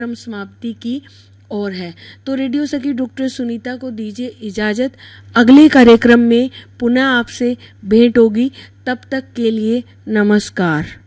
समाप्ति की ओर है। तो रेडियो सखी डॉक्टर सुनीता को दीजिए इजाज़त। अगले कार्यक्रम में पुनः आपसे भेंट होगी। तब तक के लिए नमस्कार।